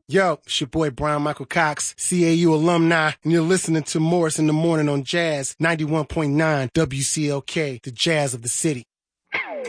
Yo, it's your boy Brian Michael Cox, CAU alumni, and you're listening to Morris in the Morning on Jazz 91.9 WCLK, the Jazz of the City.